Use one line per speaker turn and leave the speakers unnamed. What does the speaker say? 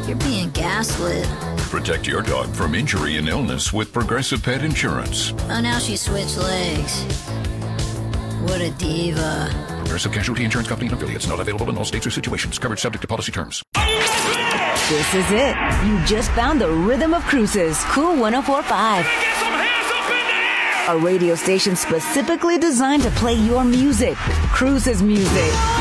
You're being gaslit.
Protect your dog from injury and illness with Progressive Pet Insurance.
Oh, now she switched legs. What a diva.
Progressive Casualty Insurance Company and affiliates. Not available in all states or situations. Coverage subject to policy terms.
This is it. You just found the rhythm of Cruises. Cool 104.5. A radio station specifically designed to play your music. Cruises music.